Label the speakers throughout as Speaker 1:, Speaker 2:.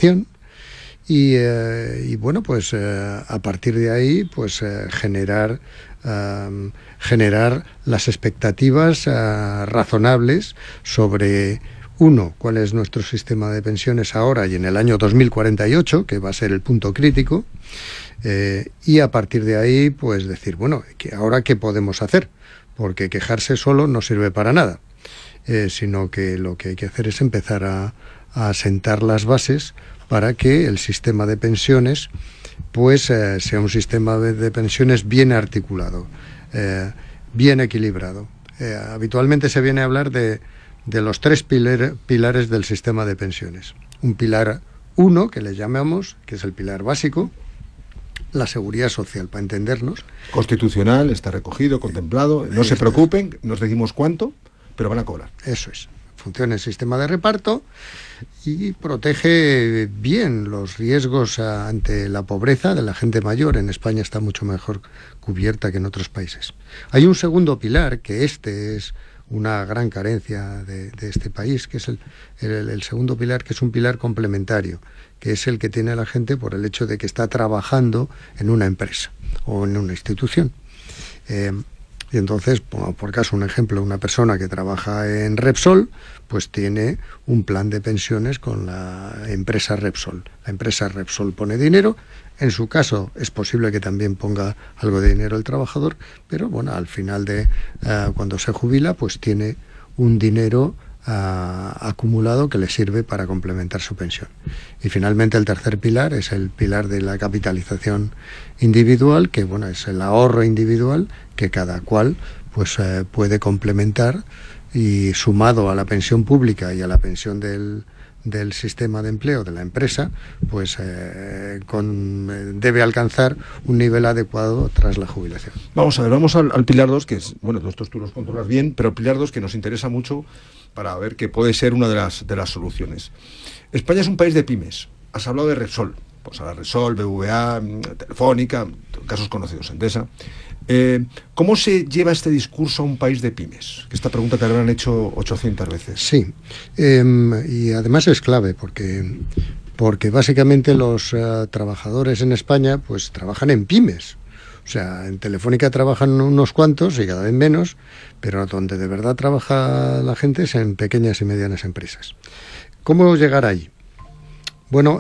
Speaker 1: cotización y bueno, pues a partir de ahí, pues generar las expectativas razonables sobre, uno, cuál es nuestro sistema de pensiones ahora y en el año 2048, que va a ser el punto crítico, y a partir de ahí, pues decir, bueno, ¿ahora qué podemos hacer? Porque quejarse solo no sirve para nada, sino que lo que hay que hacer es empezar a sentar las bases para que el sistema de pensiones pues sea un sistema de pensiones bien articulado, bien equilibrado. Habitualmente se viene a hablar de los tres pilares del sistema de pensiones. Un pilar 1, que le llamamos, que es el pilar básico, la seguridad social, para entendernos.
Speaker 2: Constitucional, está recogido, contemplado. No se preocupen, nos decimos cuánto, pero van a cobrar.
Speaker 1: Eso es. Funciona el sistema de reparto y protege bien los riesgos ante la pobreza de la gente mayor. En España está mucho mejor cubierta que en otros países. Hay un segundo pilar, que es una gran carencia de este país, que es el segundo pilar, que es un pilar complementario, que es el que tiene la gente por el hecho de que está trabajando en una empresa o en una institución. Y entonces, por caso, un ejemplo, una persona que trabaja en Repsol, pues tiene un plan de pensiones con la empresa Repsol. La empresa Repsol pone dinero. En su caso, es posible que también ponga algo de dinero el trabajador, pero bueno, al final cuando se jubila, pues tiene un dinero acumulado que le sirve para complementar su pensión. Y finalmente el tercer pilar es el pilar de la capitalización individual, que bueno, es el ahorro individual que cada cual pues puede complementar, y sumado a la pensión pública y a la pensión del sistema de empleo de la empresa, pues debe alcanzar un nivel adecuado tras la jubilación.
Speaker 2: Vamos a ver, vamos al pilar 2, que es, bueno, estos tú los controlas bien, pero el pilar 2 que nos interesa mucho para ver que puede ser una de las soluciones. España es un país de pymes. Has hablado de Repsol, pues a la Repsol, BVA, Telefónica, casos conocidos, Endesa. ¿Cómo se lleva este discurso a un país de pymes? Esta pregunta te la habrán hecho 800 veces.
Speaker 1: Sí, y además es clave porque básicamente los trabajadores en España pues trabajan en pymes. O sea, en Telefónica trabajan unos cuantos y cada vez menos, pero donde de verdad trabaja la gente es en pequeñas y medianas empresas. ¿Cómo llegar ahí? Bueno,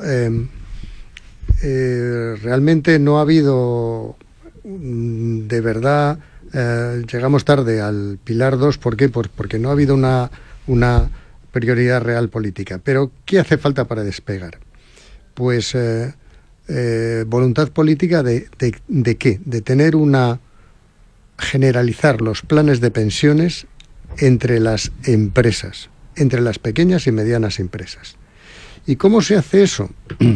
Speaker 1: realmente no ha habido de verdad, llegamos tarde al pilar 2, ¿por qué? Porque no ha habido una prioridad real política. Pero ¿qué hace falta para despegar? Pues voluntad política de ¿qué? De tener generalizar los planes de pensiones entre las empresas, entre las pequeñas y medianas empresas. ¿Y cómo se hace eso?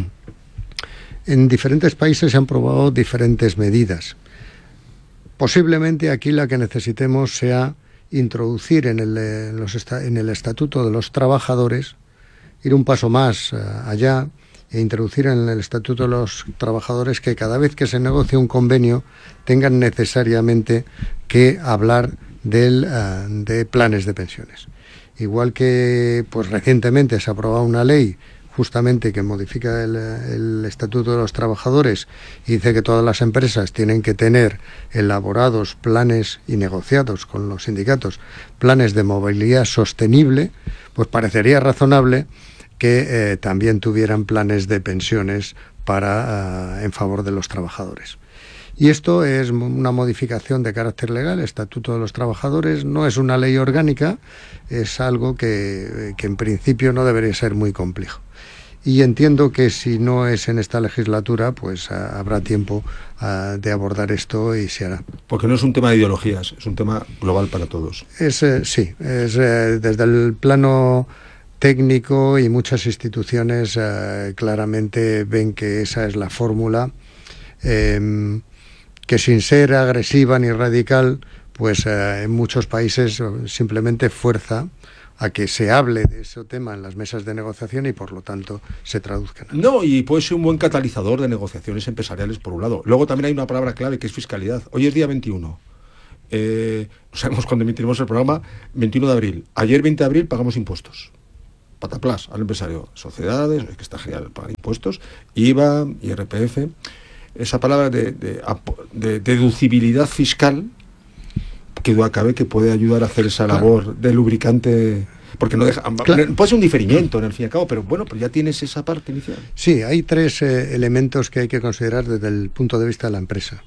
Speaker 1: En diferentes países se han probado diferentes medidas. Posiblemente aquí la que necesitemos sea introducir en el Estatuto de los Trabajadores, ir un paso más allá e introducir en el Estatuto de los Trabajadores que cada vez que se negocie un convenio tengan necesariamente que hablar de planes de pensiones. Igual que pues recientemente se ha aprobado una ley justamente que modifica el Estatuto de los Trabajadores y dice que todas las empresas tienen que tener elaborados planes y negociados con los sindicatos planes de movilidad sostenible, pues parecería razonable que también tuvieran planes de pensiones en favor de los trabajadores. Y esto es una modificación de carácter legal. El Estatuto de los Trabajadores no es una ley orgánica, es algo que en principio no debería ser muy complejo. Y entiendo que si no es en esta legislatura, pues habrá tiempo de abordar esto y se hará.
Speaker 2: Porque no es un tema de ideologías, es un tema global para todos.
Speaker 1: Sí, desde el plano técnico y muchas instituciones claramente ven que esa es la fórmula, que sin ser agresiva ni radical, pues en muchos países simplemente fuerza a que se hable de ese tema en las mesas de negociación y por lo tanto se traduzcan.
Speaker 2: No, y puede ser un buen catalizador de negociaciones empresariales por un lado. Luego también hay una palabra clave que es fiscalidad. Hoy es día 21. No sabemos cuándo emitiremos el programa, 21 de abril. Ayer 20 de abril pagamos impuestos. pataplas al empresario. Sociedades, que está genial pagar impuestos, IVA, IRPF, esa palabra de deducibilidad fiscal, que duda cabe que puede ayudar a hacer esa labor de lubricante, porque no deja, puede ser un diferimiento en el fin y al cabo, pero bueno, pues ya tienes esa parte inicial.
Speaker 1: Sí, hay tres elementos que hay que considerar desde el punto de vista de la empresa,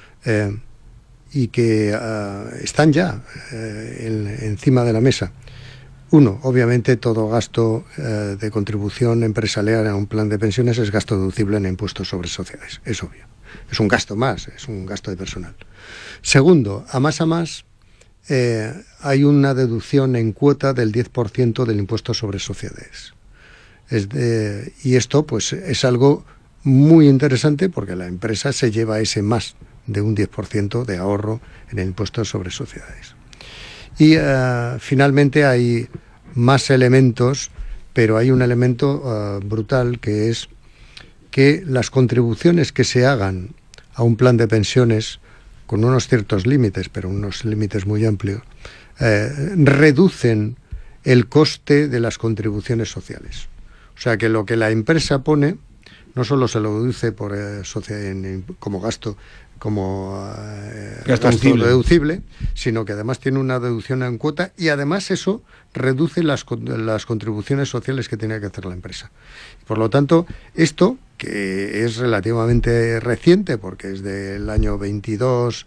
Speaker 1: y que están ya encima de la mesa. Uno, obviamente todo gasto de contribución empresarial a un plan de pensiones es gasto deducible en impuestos sobre sociedades, es obvio. Es un gasto más, es un gasto de personal. Segundo, a más hay una deducción en cuota del 10% del impuesto sobre sociedades. Y esto pues es algo muy interesante porque la empresa se lleva ese más de un 10% de ahorro en el impuesto sobre sociedades. Y finalmente hay más elementos, pero hay un elemento brutal, que es que las contribuciones que se hagan a un plan de pensiones, con unos ciertos límites, pero unos límites muy amplios, reducen el coste de las contribuciones sociales. O sea que lo que la empresa pone no solo se lo deduce por como gasto, gasto deducible, sino que además tiene una deducción en cuota, y además eso reduce las contribuciones sociales que tiene que hacer la empresa. Por lo tanto, esto, que es relativamente reciente porque es del año 22,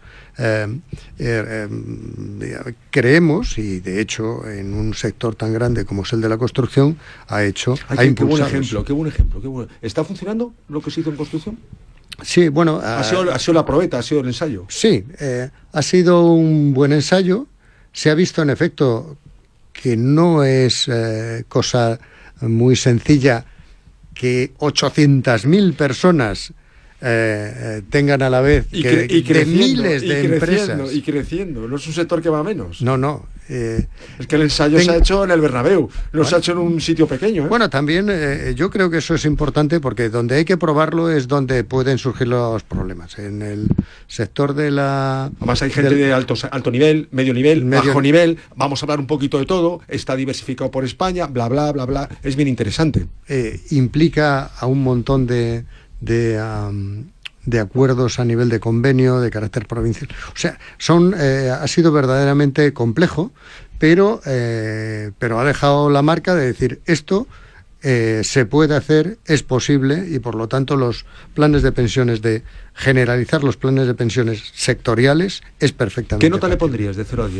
Speaker 1: creemos, y de hecho en un sector tan grande como es el de la construcción, ha impulsado.
Speaker 2: Qué buen ejemplo. ¿Está funcionando lo que se hizo en construcción?
Speaker 1: Sí, bueno...
Speaker 2: ¿Ha sido la probeta, ha sido el ensayo?
Speaker 1: Sí, ha sido un buen ensayo. Se ha visto en efecto que no es cosa muy sencilla que 800.000 personas tengan a la vez de miles de empresas.
Speaker 2: Y creciendo, no es un sector que va a menos.
Speaker 1: No.
Speaker 2: Es que el ensayo se ha hecho en el Bernabéu, no se ha hecho en un sitio pequeño.
Speaker 1: Bueno, también yo creo que eso es importante, porque donde hay que probarlo es donde pueden surgir los problemas. En el sector de la...
Speaker 2: Además hay gente de alto nivel, medio nivel, bajo nivel, vamos a hablar un poquito de todo, está diversificado por España, bla, bla, bla, bla, es bien interesante.
Speaker 1: Implica a un montón de acuerdos a nivel de convenio, de carácter provincial. O sea, ha sido verdaderamente complejo, pero ha dejado la marca de decir, esto se puede hacer, es posible, y por lo tanto los planes de pensiones, de generalizar los planes de pensiones sectoriales, es perfectamente
Speaker 2: ¿Qué nota
Speaker 1: fácil.
Speaker 2: Le pondrías de 0 a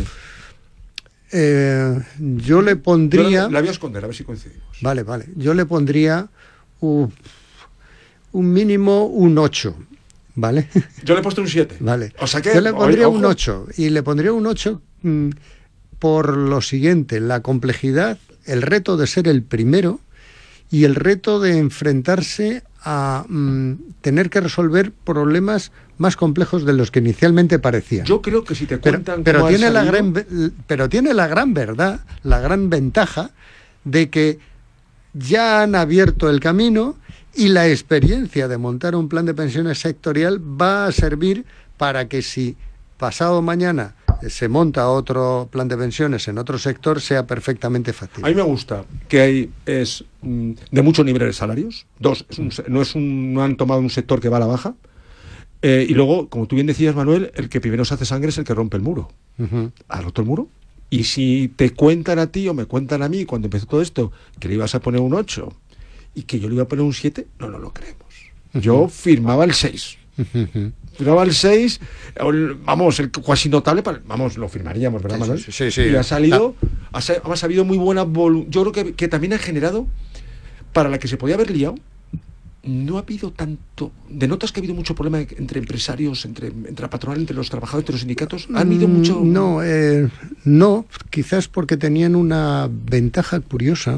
Speaker 2: 10?
Speaker 1: Yo le pondría...
Speaker 2: La voy a esconder, a ver si coincidimos.
Speaker 1: Vale. Yo le pondría un mínimo un 8. ¿Vale?
Speaker 2: Yo le he puesto un 7.
Speaker 1: Vale.
Speaker 2: O sea que,
Speaker 1: yo le pondría un 8. Y le pondría un 8 por lo siguiente: la complejidad, el reto de ser el primero y el reto de enfrentarse a tener que resolver problemas más complejos de los que inicialmente parecían.
Speaker 2: Yo creo que si te cuentan
Speaker 1: pero tiene la gran verdad, la gran ventaja de que ya han abierto el camino, y la experiencia de montar un plan de pensiones sectorial va a servir para que, si pasado mañana se monta otro plan de pensiones en otro sector, sea perfectamente fácil.
Speaker 2: A mí me gusta que es de muchos niveles de salarios. No han tomado un sector que va a la baja. Y luego, como tú bien decías, Manuel, el que primero se hace sangre es el que rompe el muro.
Speaker 1: Uh-huh.
Speaker 2: ¿Ha roto el muro? Y si te cuentan a ti o me cuentan a mí, cuando empezó todo esto, que le ibas a poner un 8 y que yo le iba a poner un 7, no lo creemos. Yo firmaba el 6. Firmaba el 6, vamos, el cuasi notable, lo firmaríamos, ¿verdad, Manuel?
Speaker 1: Sí.
Speaker 2: Y ha salido, ha habido muy buena voluntad. Yo creo que también ha generado, para la que se podía haber liado, no ha habido tanto... ¿De notas que ha habido mucho problema entre empresarios, entre la patronal, entre los trabajadores, entre los sindicatos? ¿Han habido mucho...?
Speaker 1: No, quizás porque tenían una ventaja curiosa,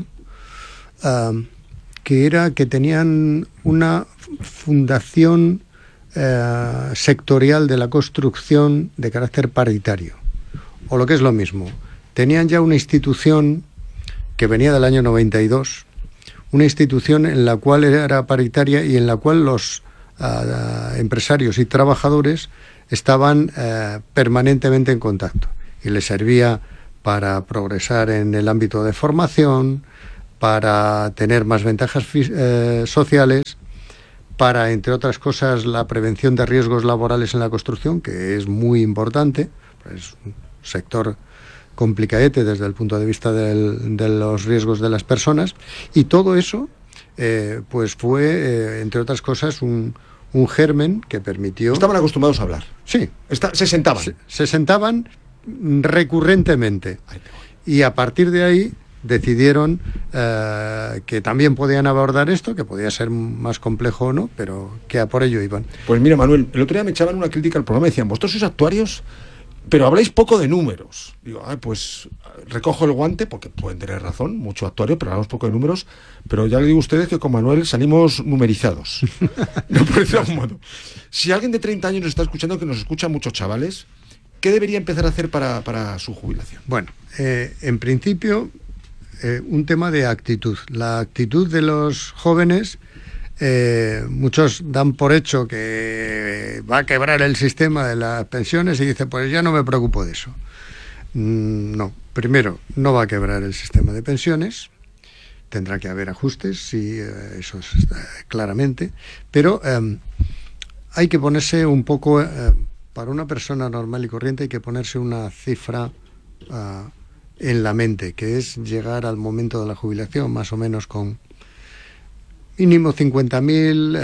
Speaker 1: que era que tenían una fundación sectorial de la construcción de carácter paritario, o lo que es lo mismo, tenían ya una institución que venía del año 92, una institución en la cual era paritaria y en la cual los empresarios y trabajadores estaban permanentemente en contacto, y les servía para progresar en el ámbito de formación, para tener más ventajas sociales, para, entre otras cosas, la prevención de riesgos laborales en la construcción, que es muy importante, es un sector complicadete desde el punto de vista de los riesgos de las personas, y todo eso pues fue, entre otras cosas, un germen que permitió...
Speaker 2: Estaban acostumbrados a hablar.
Speaker 1: Sí.
Speaker 2: Se sentaban.
Speaker 1: Se sentaban recurrentemente. Y a partir de ahí decidieron que también podían abordar esto, que podía ser más complejo o no, pero que a por ello iban.
Speaker 2: Pues mira, Manuel, el otro día me echaban una crítica al programa y decían, vosotros sois actuarios, pero habláis poco de números. Digo, pues recojo el guante, porque pueden tener razón, mucho actuario, pero hablamos poco de números, pero ya le digo a ustedes que con Manuel salimos numerizados. No, por decirlo de algún modo. Si alguien de 30 años nos está escuchando, que nos escuchan muchos chavales, ¿qué debería empezar a hacer para su jubilación?
Speaker 1: Bueno, en principio, un tema de actitud. La actitud de los jóvenes, muchos dan por hecho que va a quebrar el sistema de las pensiones y dicen, pues ya no me preocupo de eso. No, primero, no va a quebrar el sistema de pensiones. Tendrá que haber ajustes, sí, eso es, claramente, pero hay que ponerse un poco... para una persona normal y corriente hay que ponerse una cifra en la mente, que es llegar al momento de la jubilación más o menos con mínimo 50.000,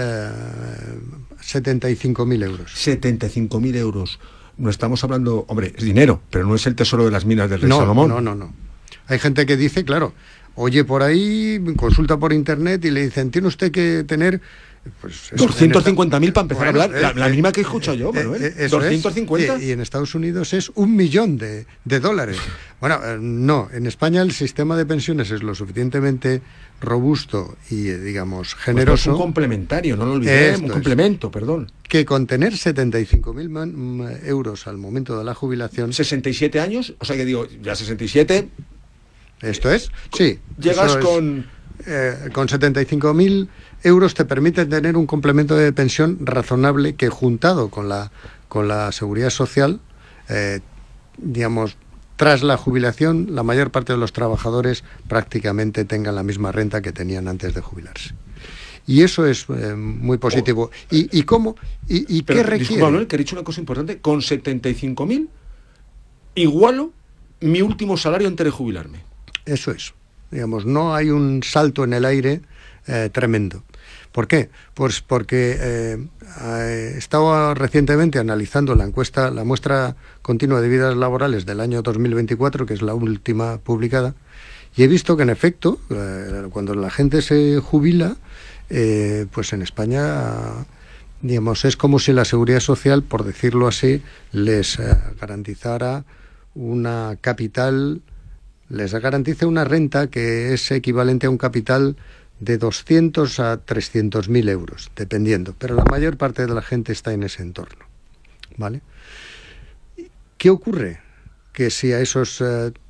Speaker 1: 75.000 euros.
Speaker 2: 75.000 euros. No estamos hablando, hombre, es dinero, pero no es el tesoro de las minas del rey Salomón.
Speaker 1: No. Hay gente que dice, claro, oye por ahí, consulta por internet y le dicen, tiene usted que tener... Pues
Speaker 2: 250.000 para empezar a hablar, la mínima que he escuchado yo, Manuel. 250.
Speaker 1: Y en Estados Unidos es 1 millón de dólares. Bueno, no, en España el sistema de pensiones es lo suficientemente robusto y, digamos, generoso.
Speaker 2: Pues es un complementario, no lo olvidemos, un complemento, perdón.
Speaker 1: Que con tener 75.000 euros al momento de la jubilación...
Speaker 2: 67 años, o sea que digo, ya 67...
Speaker 1: Esto es, sí.
Speaker 2: Llegas con
Speaker 1: 75.000 euros te permite tener un complemento de pensión razonable que, juntado con la seguridad social, digamos, tras la jubilación, la mayor parte de los trabajadores prácticamente tengan la misma renta que tenían antes de jubilarse. Y eso es muy positivo. ¿Y cómo? ¿Y qué requiere?
Speaker 2: Disculpa, Manuel, que he dicho una cosa importante. Con 75.000 igualo mi último salario antes de jubilarme.
Speaker 1: Eso es. Digamos, no hay un salto en el aire tremendo. ¿Por qué? Pues porque estaba recientemente analizando la muestra continua de vidas laborales del año 2024, que es la última publicada, y he visto que, en efecto, cuando la gente se jubila, pues en España, digamos, es como si la Seguridad Social, por decirlo así, les garantizara una capital, les garantiza una renta que es equivalente a un capital de 200 a 300.000 euros, dependiendo, pero la mayor parte de la gente está en ese entorno, ¿vale? ¿Qué ocurre? Que si a esos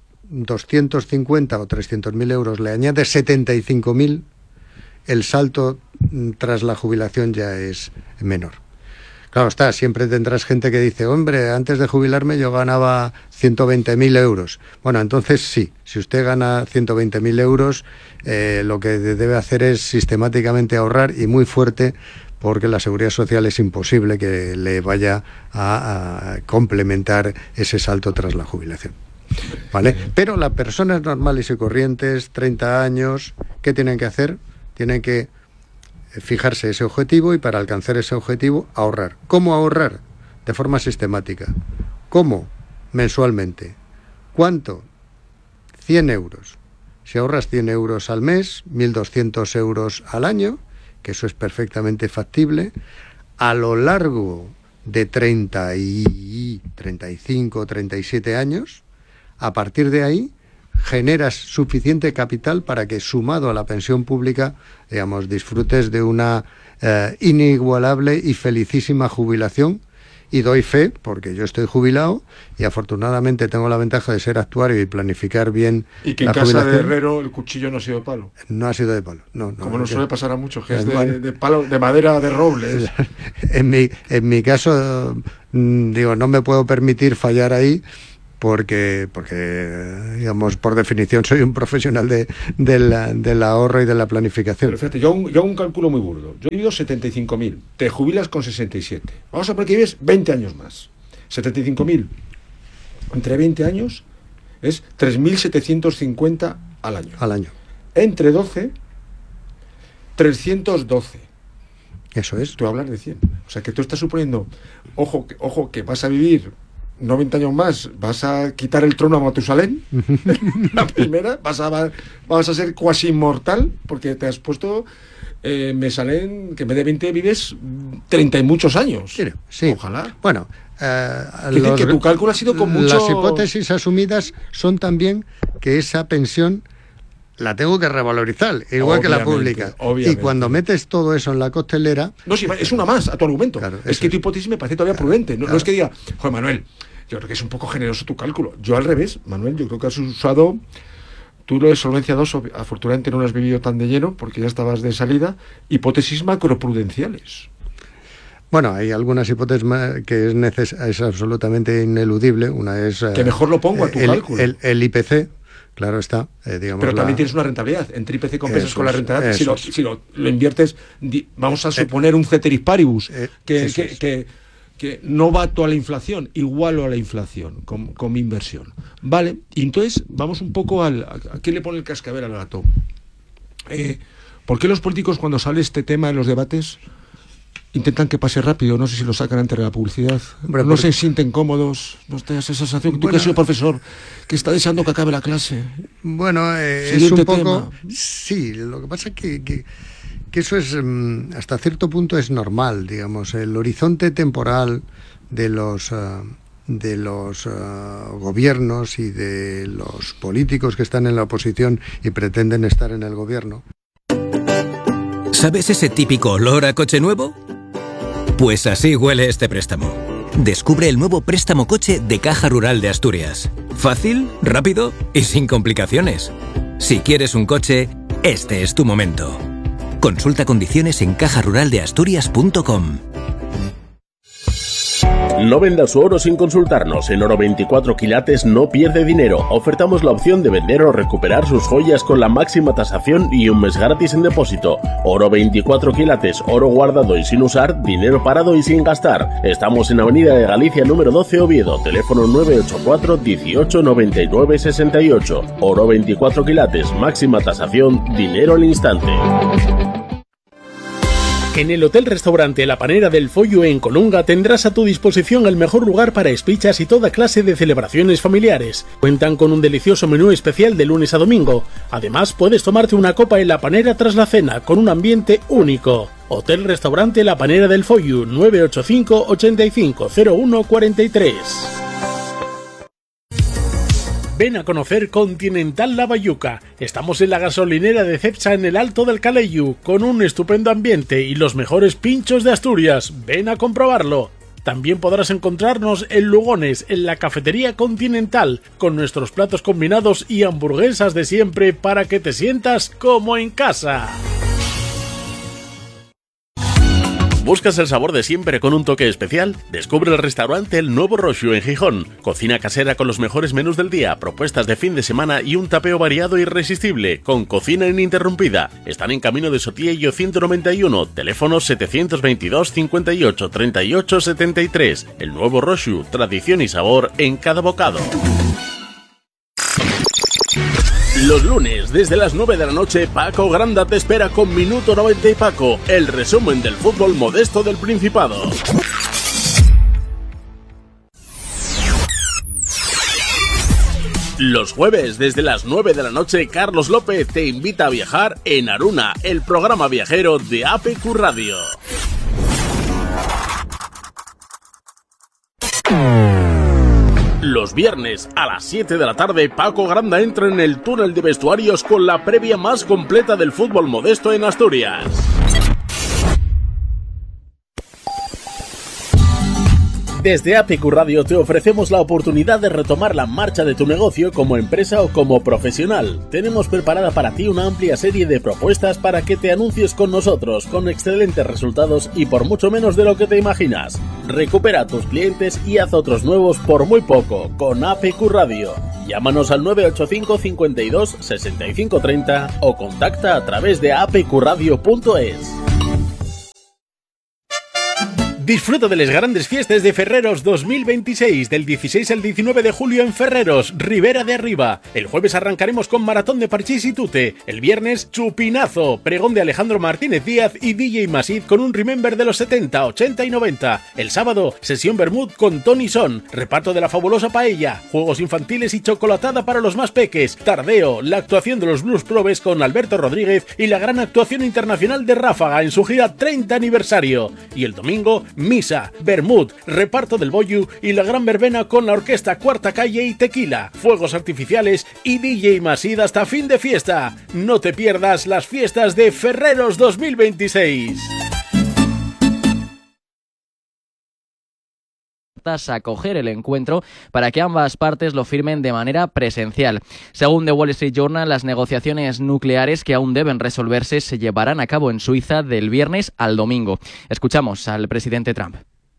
Speaker 1: 250 o 300.000 euros le añades 75.000, el salto tras la jubilación ya es menor. Claro está, siempre tendrás gente que dice, hombre, antes de jubilarme yo ganaba 120.000 euros. Bueno, entonces sí, si usted gana 120.000 euros, lo que debe hacer es sistemáticamente ahorrar, y muy fuerte, porque la Seguridad Social es imposible que le vaya a complementar ese salto tras la jubilación, ¿vale? Pero las personas normales y corrientes, 30 años, ¿qué tienen que hacer? Tienen que fijarse ese objetivo, y para alcanzar ese objetivo ahorrar. ¿Cómo ahorrar? De forma sistemática. ¿Cómo? Mensualmente. ¿Cuánto? 100 euros. Si ahorras 100 euros al mes, 1.200 euros al año, que eso es perfectamente factible, a lo largo de 35, 37 años, a partir de ahí generas suficiente capital para que, sumado a la pensión pública, digamos, disfrutes de una inigualable y felicísima jubilación. Y doy fe, porque yo estoy jubilado y afortunadamente tengo la ventaja de ser actuario y planificar bien la jubilación.
Speaker 2: Y que en casa de herrero el cuchillo no ha sido de palo.
Speaker 1: No ha sido de palo, no.
Speaker 2: Como nos suele pasar a muchos, que es de palo, de madera, de roble.
Speaker 1: En mi caso, digo, no me puedo permitir fallar ahí, porque digamos, por definición soy un profesional del ahorro y de la planificación.
Speaker 2: Pero fíjate, yo hago un cálculo muy burdo. Yo he vivido 75.000, te jubilas con 67. Vamos a poner que vives 20 años más. 75.000 entre 20 años es 3.750 al año.
Speaker 1: Al año.
Speaker 2: Entre 12, 312.
Speaker 1: Eso es.
Speaker 2: Tú hablas de 100. O sea, que tú estás suponiendo, ojo, que vas a vivir 90 años más, vas a quitar el trono a Matusalén, la primera, vas a ser cuasi inmortal, porque te has puesto, me salen que en vez de 20 vives 30 y muchos años.
Speaker 1: Sí.
Speaker 2: Ojalá.
Speaker 1: Bueno,
Speaker 2: que tu cálculo ha sido con mucho...
Speaker 1: Las hipótesis asumidas son también que esa pensión la tengo que revalorizar, igual que la pública.
Speaker 2: Obviamente.
Speaker 1: Y cuando metes todo eso en la costelera...
Speaker 2: No, sí, es una más a tu argumento.
Speaker 1: Claro,
Speaker 2: es que tu hipótesis me parece todavía prudente. No es que diga, joder, Manuel, yo creo que es un poco generoso tu cálculo. Yo al revés, Manuel, yo creo que has usado... Tú lo de Solvencia 2, afortunadamente no lo has vivido tan de lleno, porque ya estabas de salida. Hipótesis macroprudenciales.
Speaker 1: Bueno, hay algunas hipótesis que es absolutamente ineludible. Una es...
Speaker 2: que mejor lo pongo a tu cálculo.
Speaker 1: El IPC... Claro está, digamos.
Speaker 2: Pero también tienes una rentabilidad. Entre IPC compensas con la rentabilidad. Si lo inviertes, vamos a suponer un ceteris paribus, que no bato a la inflación, igualo a la inflación con mi inversión. Vale, y entonces vamos un poco ¿a quién le pone el cascabel al gato? ¿Por qué los políticos, cuando sale este tema en los debates, intentan que pase rápido? No sé si lo sacan antes de la publicidad. Hombre, no se sienten cómodos. No te das esa sensación. Tú que has sido profesor, que está deseando que acabe la clase.
Speaker 1: Bueno, es un poco... Tema. Sí, lo que pasa es que eso es, hasta cierto punto es normal, digamos. El horizonte temporal de los gobiernos y de los políticos que están en la oposición y pretenden estar en el gobierno.
Speaker 3: ¿Sabes ese típico olor a coche nuevo? Pues así huele este préstamo. Descubre el nuevo préstamo coche de Caja Rural de Asturias. Fácil, rápido y sin complicaciones. Si quieres un coche, este es tu momento. Consulta condiciones en cajaruraldeasturias.com.
Speaker 4: No venda su oro sin consultarnos. En Oro 24 quilates no pierde dinero. Ofertamos la opción de vender o recuperar sus joyas con la máxima tasación y un mes gratis en depósito. Oro 24 quilates, oro guardado y sin usar, dinero parado y sin gastar. Estamos en Avenida de Galicia número 12 Oviedo, teléfono 984 18 99 68. Oro 24 quilates, máxima tasación, dinero al instante.
Speaker 5: En el Hotel Restaurante La Panera del Follo en Colunga tendrás a tu disposición el mejor lugar para espichas y toda clase de celebraciones familiares. Cuentan con un delicioso menú especial de lunes a domingo. Además, puedes tomarte una copa en La Panera tras la cena, con un ambiente único. Hotel Restaurante La Panera del Follo, 985 85 01 43. Ven a conocer Continental La Bayuca. Estamos en la gasolinera de Cepsa en el Alto del Calellu, con un estupendo ambiente y los mejores pinchos de Asturias. Ven a comprobarlo. También podrás encontrarnos en Lugones, en la cafetería Continental, con nuestros platos combinados y hamburguesas de siempre para que te sientas como en casa. ¿Buscas el sabor de siempre con un toque especial? Descubre el restaurante El Nuevo Roxo en Gijón. Cocina casera con los mejores menús del día, propuestas de fin de semana y un tapeo variado e irresistible, con cocina ininterrumpida. Están en Camino de Sotillo 191, teléfono 722 58 38 73. El Nuevo Roxo, tradición y sabor en cada bocado. Los lunes, desde las 9 de la noche, Paco Granda te espera con Minuto 90 y Paco, el resumen del fútbol modesto del Principado. Los jueves, desde las 9 de la noche, Carlos López te invita a viajar en Aruna, el programa viajero de APQ Radio. Los viernes a las 7 de la tarde, Paco Granda entra en el túnel de vestuarios con la previa más completa del fútbol modesto en Asturias.
Speaker 4: Desde APQ Radio te ofrecemos la oportunidad de retomar la marcha de tu negocio como empresa o como profesional. Tenemos preparada para ti una amplia serie de propuestas para que te anuncies con nosotros, con excelentes resultados y por mucho menos de lo que te imaginas. Recupera a tus clientes y haz otros nuevos por muy poco con APQ Radio. Llámanos al 985 52 65 30 o contacta a través de apqradio.es. Disfruta de las grandes fiestas de Ferreros 2026, del 16 al 19 de julio en Ferreros, Ribera de Arriba. El jueves arrancaremos con maratón de parchís y tute. El viernes, chupinazo, pregón de Alejandro Martínez Díaz y DJ Masid con un remember de los 70, 80 y 90. El sábado, sesión Bermud con Tony Son, reparto de la fabulosa paella, juegos infantiles y chocolatada para los más peques. Tardeo, la actuación de los Blues Probes con Alberto Rodríguez y la gran actuación internacional de Ráfaga en su gira 30 aniversario. Y el domingo, misa, Bermud, reparto del Boyu y la gran verbena con la orquesta Cuarta Calle y Tequila, fuegos artificiales y DJ Masid hasta fin de fiesta. No te pierdas las fiestas de Ferreros 2026.
Speaker 6: A acoger el encuentro para que ambas partes lo firmen de manera presencial. Según The Wall Street Journal, las negociaciones nucleares que aún deben resolverse se llevarán a cabo en Suiza del viernes al domingo. Escuchamos al presidente Trump.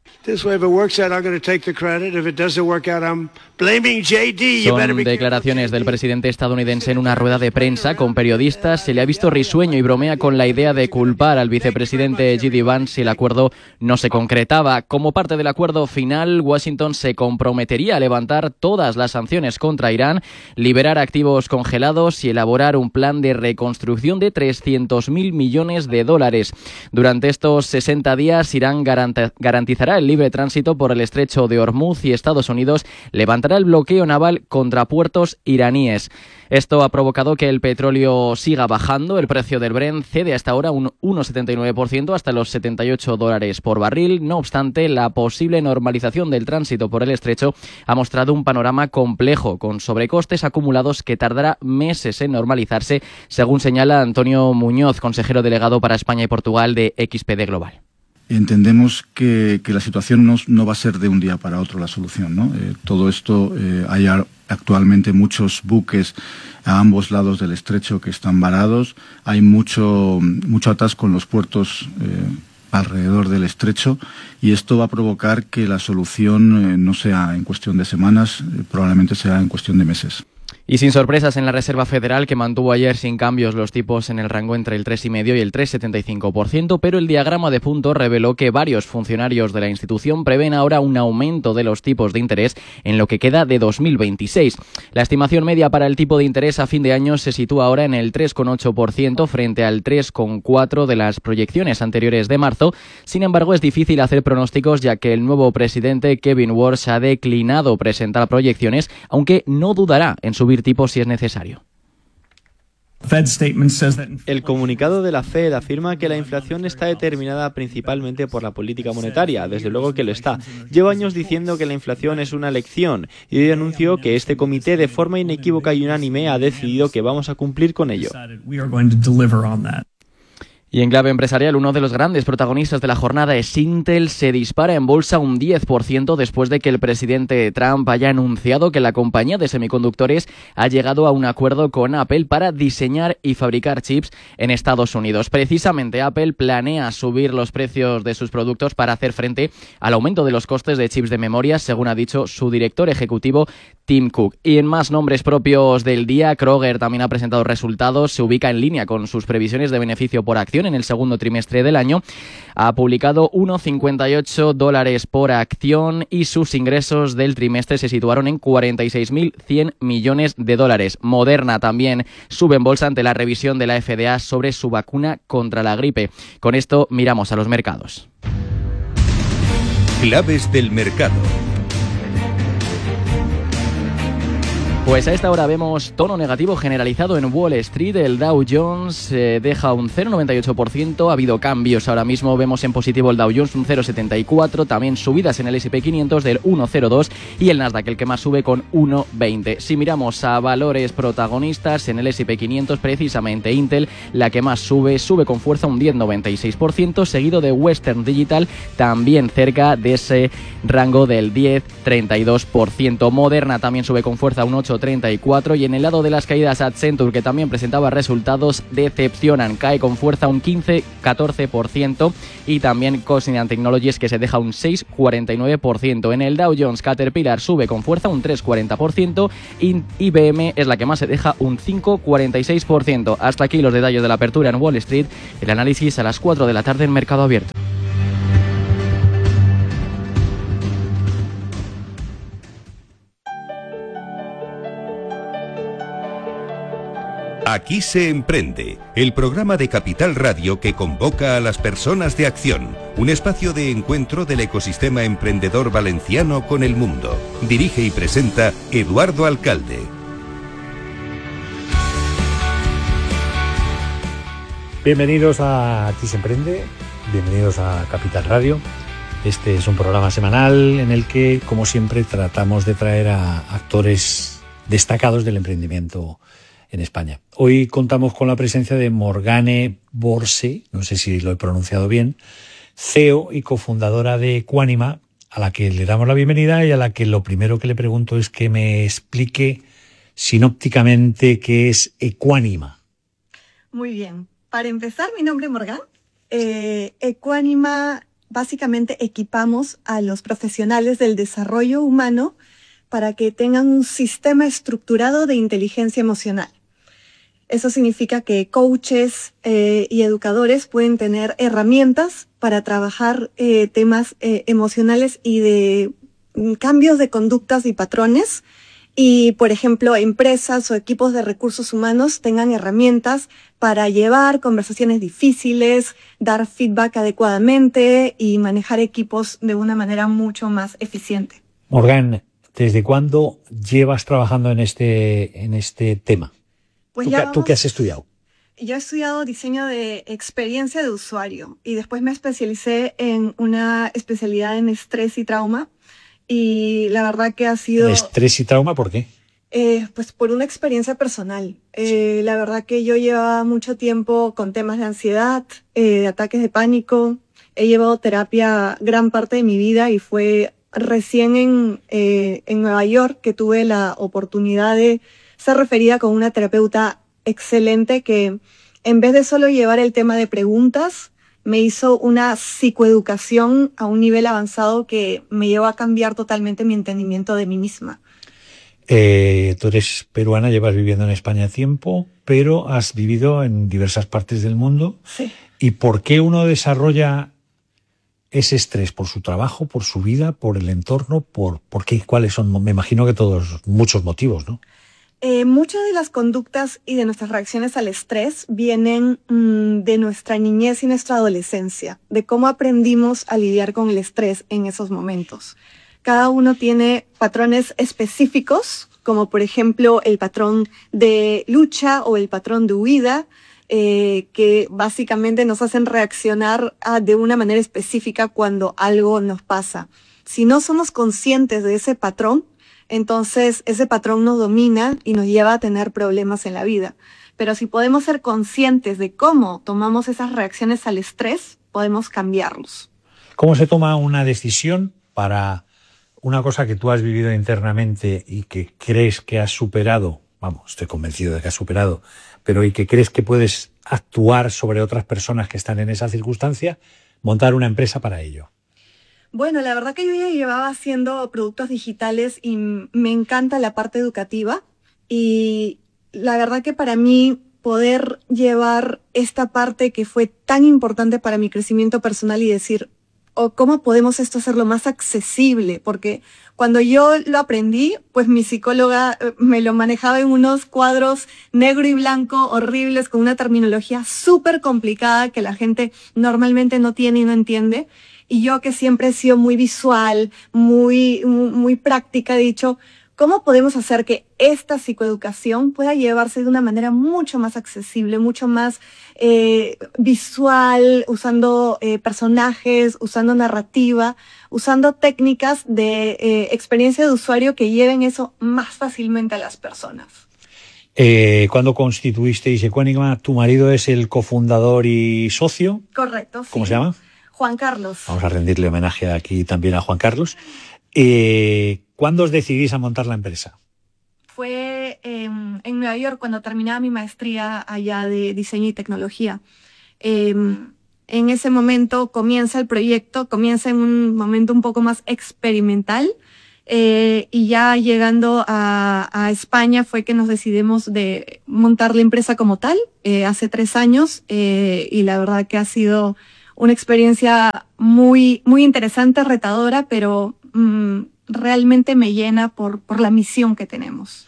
Speaker 6: Son declaraciones del presidente estadounidense en una rueda de prensa con periodistas. Se le ha visto risueño y bromea con la idea de culpar al vicepresidente J.D. Vance si el acuerdo no se concretaba. Como parte del acuerdo final, Washington se comprometería a levantar todas las sanciones contra Irán, liberar activos congelados y elaborar un plan de reconstrucción de $300.000 millones. Durante estos 60 días, Irán garantizará el libre tránsito por el estrecho de Hormuz y Estados Unidos levantará el bloqueo naval contra puertos iraníes. Esto ha provocado que el petróleo siga bajando. El precio del Brent cede hasta ahora un 1,79% hasta los $78 por barril. No obstante, la posible normalización del tránsito por el estrecho ha mostrado un panorama complejo, con sobrecostes acumulados que tardará meses en normalizarse, según señala Antonio Muñoz, consejero delegado para España y Portugal de XPD Global.
Speaker 7: Entendemos que la situación no va a ser de un día para otro la solución, ¿no? Todo esto, hay actualmente muchos buques a ambos lados del estrecho que están varados, hay mucho atasco en los puertos alrededor del estrecho y esto va a provocar que la solución no sea en cuestión de semanas, probablemente sea en cuestión de meses.
Speaker 6: Y sin sorpresas en la Reserva Federal, que mantuvo ayer sin cambios los tipos en el rango entre el 3,5% y el 3,75%, pero el diagrama de puntos reveló que varios funcionarios de la institución prevén ahora un aumento de los tipos de interés en lo que queda de 2026. La estimación media para el tipo de interés a fin de año se sitúa ahora en el 3,8% frente al 3,4% de las proyecciones anteriores de marzo. Sin embargo, es difícil hacer pronósticos ya que el nuevo presidente Kevin Warsh ha declinado presentar proyecciones, aunque no dudará en subir tipos si es necesario.
Speaker 8: El comunicado de la Fed afirma que la inflación está determinada principalmente por la política monetaria, desde luego que lo está. Lleva años diciendo que la inflación es una elección y hoy anunció que este comité de forma inequívoca y unánime ha decidido que vamos a cumplir con ello.
Speaker 6: Y en clave empresarial, uno de los grandes protagonistas de la jornada es Intel. Se dispara en bolsa un 10% después de que el presidente Trump haya anunciado que la compañía de semiconductores ha llegado a un acuerdo con Apple para diseñar y fabricar chips en Estados Unidos. Precisamente Apple planea subir los precios de sus productos para hacer frente al aumento de los costes de chips de memoria, según ha dicho su director ejecutivo Tim Cook. Y en más nombres propios del día, Kroger también ha presentado resultados, se ubica en línea con sus previsiones de beneficio por acción en el segundo trimestre del año. Ha publicado $1,58 por acción y sus ingresos del trimestre se situaron en $46.100 millones. Moderna también sube en bolsa ante la revisión de la FDA sobre su vacuna contra la gripe. Con esto miramos a los mercados.
Speaker 3: Claves del mercado.
Speaker 6: Pues a esta hora vemos tono negativo generalizado en Wall Street. El Dow Jones deja un 0,98%. Ha habido cambios ahora mismo. Vemos en positivo el Dow Jones un 0,74%. También subidas en el S&P 500 del 1,02%. Y el Nasdaq, el que más sube, con 1,20%. Si miramos a valores protagonistas en el S&P 500, precisamente Intel, la que más sube con fuerza un 10,96%. Seguido de Western Digital, también cerca de ese rango del 10,32%. Moderna también sube con fuerza un 8,34%, y en el lado de las caídas Accenture, que también presentaba resultados, decepcionan, cae con fuerza un 15,14%, y también Cognizant Technologies, que se deja un 6,49%. En el Dow Jones, Caterpillar sube con fuerza un 3,40%, y IBM es la que más se deja un 5,46%. Hasta aquí los detalles de la apertura en Wall Street. El análisis a las 4 de la tarde en Mercado Abierto.
Speaker 9: Aquí se emprende, el programa de Capital Radio que convoca a las personas de acción, un espacio de encuentro del ecosistema emprendedor valenciano con el mundo. Dirige y presenta Eduardo Alcalde.
Speaker 10: Bienvenidos a Aquí se emprende, bienvenidos a Capital Radio. Este es un programa semanal en el que, como siempre, tratamos de traer a actores destacados del emprendimiento en España. Hoy contamos con la presencia de Morgane Borse, no sé si lo he pronunciado bien, CEO y cofundadora de Equanima, a la que le damos la bienvenida y a la que lo primero que le pregunto es que me explique sinópticamente qué es Equanima.
Speaker 11: Muy bien. Para empezar, mi nombre es Morgane. Equanima, básicamente equipamos a los profesionales del desarrollo humano para que tengan un sistema estructurado de inteligencia emocional. Eso significa que coaches y educadores pueden tener herramientas para trabajar temas emocionales y de cambios de conductas y patrones. Y, por ejemplo, empresas o equipos de recursos humanos tengan herramientas para llevar conversaciones difíciles, dar feedback adecuadamente y manejar equipos de una manera mucho más eficiente.
Speaker 10: Morgane, ¿desde cuándo llevas trabajando en este tema?
Speaker 11: Pues
Speaker 10: ¿Tú qué has estudiado?
Speaker 11: Yo he estudiado diseño de experiencia de usuario y después me especialicé en una especialidad en estrés y trauma, y la verdad que ha sido...
Speaker 10: ¿Estrés y trauma por qué?
Speaker 11: Pues por una experiencia personal. La verdad que yo llevaba mucho tiempo con temas de ansiedad, de ataques de pánico. He llevado terapia gran parte de mi vida y fue recién en Nueva York que tuve la oportunidad de ser referida con una terapeuta excelente que, en vez de solo llevar el tema de preguntas, me hizo una psicoeducación a un nivel avanzado que me llevó a cambiar totalmente mi entendimiento de mí misma.
Speaker 10: Tú eres peruana, llevas viviendo en España tiempo, pero has vivido en diversas partes del mundo.
Speaker 11: Sí.
Speaker 10: ¿Y por qué uno desarrolla ese estrés? ¿Por su trabajo, por su vida, por el entorno? ¿Por qué? ¿Cuáles son? Me imagino que muchos motivos, ¿no?
Speaker 11: Muchas de las conductas y de nuestras reacciones al estrés vienen de nuestra niñez y nuestra adolescencia, de cómo aprendimos a lidiar con el estrés en esos momentos. Cada uno tiene patrones específicos, como por ejemplo el patrón de lucha o el patrón de huida, que básicamente nos hacen reaccionar de una manera específica cuando algo nos pasa. Si no somos conscientes de ese patrón, entonces ese patrón nos domina y nos lleva a tener problemas en la vida. Pero si podemos ser conscientes de cómo tomamos esas reacciones al estrés, podemos cambiarlos.
Speaker 10: ¿Cómo se toma una decisión para una cosa que tú has vivido internamente y que crees que has superado? Vamos, estoy convencido de que has superado, pero y que crees que puedes actuar sobre otras personas que están en esa circunstancia, montar una empresa para ello.
Speaker 11: Bueno, la verdad que yo ya llevaba haciendo productos digitales y me encanta la parte educativa, y la verdad que para mí poder llevar esta parte que fue tan importante para mi crecimiento personal y decir, ¿cómo podemos esto hacerlo más accesible? Porque cuando yo lo aprendí, pues mi psicóloga me lo manejaba en unos cuadros negro y blanco horribles con una terminología súper complicada que la gente normalmente no tiene y no entiende. Y yo, que siempre he sido muy visual, muy práctica, he dicho, ¿Cómo podemos hacer que esta psicoeducación pueda llevarse de una manera mucho más accesible, mucho más visual, usando personajes, usando narrativa, usando técnicas de experiencia de usuario que lleven eso más fácilmente a las personas?
Speaker 10: ¿Cuándo constituisteis Equenigma? ¿Tu marido es el cofundador y socio?
Speaker 11: Correcto, sí.
Speaker 10: ¿Cómo se llama?
Speaker 11: Juan Carlos.
Speaker 10: Vamos a rendirle homenaje aquí también a Juan Carlos. ¿Cuándo os decidís a montar la empresa?
Speaker 11: Fue en Nueva York cuando terminaba mi maestría allá de diseño y tecnología. En ese momento comienza el proyecto, comienza en un momento un poco más experimental, y ya llegando a España fue que nos decidimos de montar la empresa como tal, hace 3 años, y la verdad que ha sido una experiencia muy, muy interesante, retadora, pero realmente me llena por la misión que tenemos.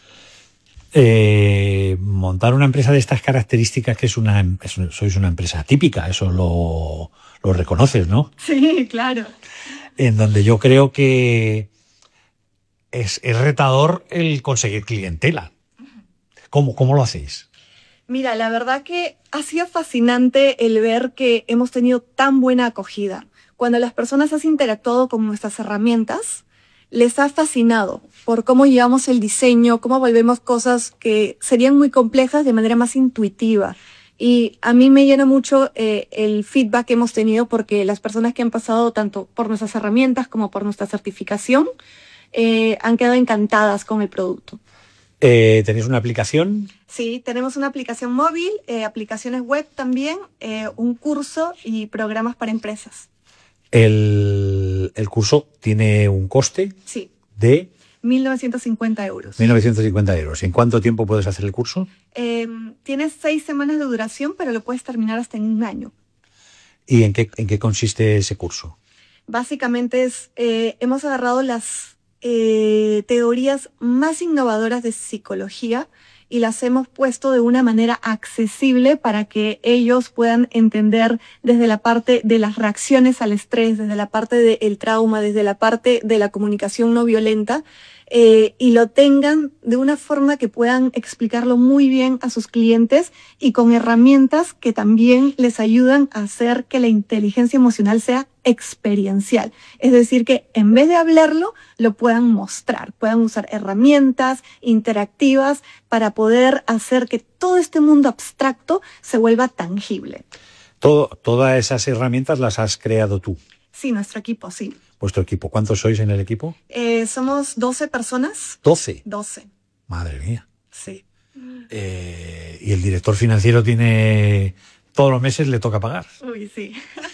Speaker 10: Montar una empresa de estas características, que sois una empresa típica, eso lo reconoces, ¿no?
Speaker 11: Sí, claro.
Speaker 10: En donde yo creo que es retador el conseguir clientela. ¿Cómo lo hacéis?
Speaker 11: Mira, la verdad que ha sido fascinante el ver que hemos tenido tan buena acogida. Cuando las personas han interactuado con nuestras herramientas, les ha fascinado por cómo llevamos el diseño, cómo volvemos cosas que serían muy complejas de manera más intuitiva. Y a mí me llena mucho el feedback que hemos tenido, porque las personas que han pasado tanto por nuestras herramientas como por nuestra certificación han quedado encantadas con el producto.
Speaker 10: ¿Tenéis una aplicación?
Speaker 11: Sí, tenemos una aplicación móvil, aplicaciones web también, un curso y programas para empresas.
Speaker 10: El curso tiene un coste,
Speaker 11: sí,
Speaker 10: de
Speaker 11: 1.950 euros.
Speaker 10: 1.950 euros. ¿En cuánto tiempo puedes hacer el curso?
Speaker 11: Tienes 6 semanas de duración, pero lo puedes terminar hasta en 1 año.
Speaker 10: ¿Y en qué consiste ese curso?
Speaker 11: Básicamente hemos agarrado las teorías más innovadoras de psicología y las hemos puesto de una manera accesible para que ellos puedan entender desde la parte de las reacciones al estrés, desde la parte del trauma, desde la parte de la comunicación no violenta, y lo tengan de una forma que puedan explicarlo muy bien a sus clientes y con herramientas que también les ayudan a hacer que la inteligencia emocional sea experiencial. Es decir, que en vez de hablarlo, lo puedan mostrar, puedan usar herramientas interactivas para poder hacer que todo este mundo abstracto se vuelva tangible.
Speaker 10: Todas esas herramientas las has creado tú.
Speaker 11: Sí, nuestro equipo, sí.
Speaker 10: ¿Vuestro equipo? ¿Cuántos sois en el equipo?
Speaker 11: Somos 12 personas.
Speaker 10: ¿12?
Speaker 11: 12.
Speaker 10: Madre mía.
Speaker 11: Sí.
Speaker 10: Y el director financiero todos los meses le toca pagar.
Speaker 11: Uy, sí.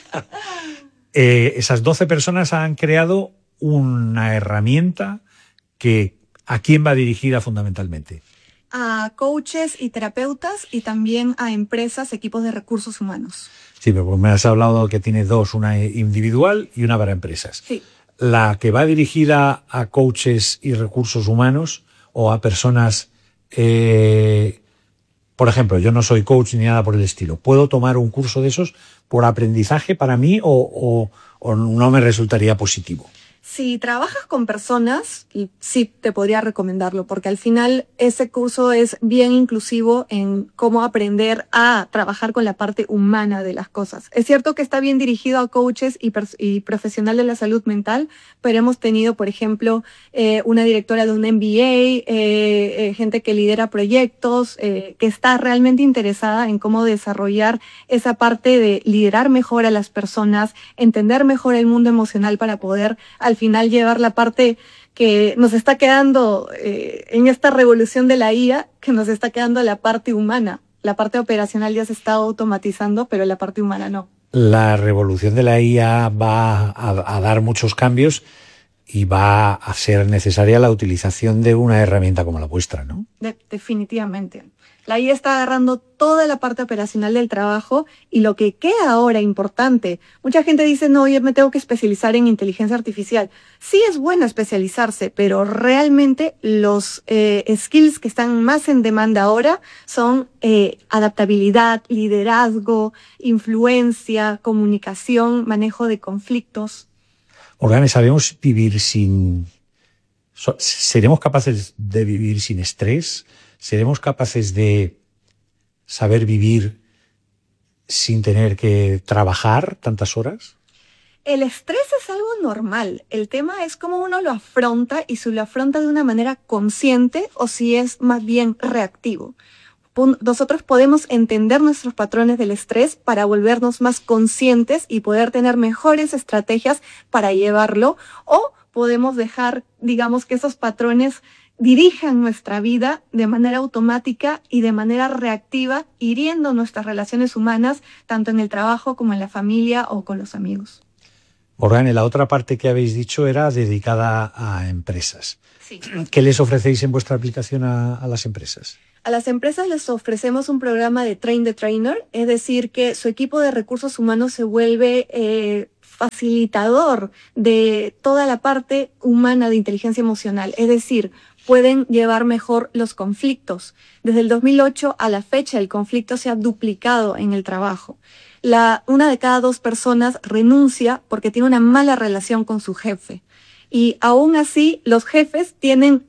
Speaker 10: Esas 12 personas han creado una herramienta que ¿a quién va dirigida fundamentalmente?
Speaker 11: A coaches y terapeutas y también a empresas, equipos de recursos humanos.
Speaker 10: Sí, pero me has hablado que tiene 2, una individual y una para empresas.
Speaker 11: Sí.
Speaker 10: La que va dirigida a coaches y recursos humanos o a personas, por ejemplo, yo no soy coach ni nada por el estilo. ¿Puedo tomar un curso de esos por aprendizaje para mí o no me resultaría positivo?
Speaker 11: Si trabajas con personas, sí te podría recomendarlo, porque al final ese curso es bien inclusivo en cómo aprender a trabajar con la parte humana de las cosas. Es cierto que está bien dirigido a coaches y profesionales de la salud mental, pero hemos tenido, por ejemplo, una directora de un MBA, gente que lidera proyectos, que está realmente interesada en cómo desarrollar esa parte de liderar mejor a las personas, entender mejor el mundo emocional para poder al final llevar la parte que nos está quedando en esta revolución de la IA, que nos está quedando la parte humana. La parte operacional ya se está automatizando, pero la parte humana no.
Speaker 10: La revolución de la IA va a dar muchos cambios y va a ser necesaria la utilización de una herramienta como la vuestra, ¿no?
Speaker 11: Definitivamente. La IA está agarrando toda la parte operacional del trabajo y lo que queda ahora importante. Mucha gente dice, no, yo me tengo que especializar en inteligencia artificial. Sí es bueno especializarse, pero realmente los skills que están más en demanda ahora son adaptabilidad, liderazgo, influencia, comunicación, manejo de conflictos.
Speaker 10: Morgane, ¿sabemos vivir sin ¿Seremos capaces de vivir sin estrés? ¿Seremos capaces de saber vivir sin tener que trabajar tantas horas?
Speaker 11: El estrés es algo normal. El tema es cómo uno lo afronta y si lo afronta de una manera consciente o si es más bien reactivo. Nosotros podemos entender nuestros patrones del estrés para volvernos más conscientes y poder tener mejores estrategias para llevarlo, o podemos dejar, digamos, que esos patrones dirijan nuestra vida de manera automática y de manera reactiva, hiriendo nuestras relaciones humanas, tanto en el trabajo como en la familia o con los amigos.
Speaker 10: Morgane, la otra parte que habéis dicho era dedicada a empresas.
Speaker 11: Sí.
Speaker 10: ¿Qué les ofrecéis en vuestra aplicación a las empresas?
Speaker 11: A las empresas les ofrecemos un programa de Train the Trainer, es decir, que su equipo de recursos humanos se vuelve facilitador de toda la parte humana de inteligencia emocional, es decir, pueden llevar mejor los conflictos. Desde el 2008 a la fecha el conflicto se ha duplicado en el trabajo. Una de cada 2 personas renuncia porque tiene una mala relación con su jefe. Y aún así, los jefes tienen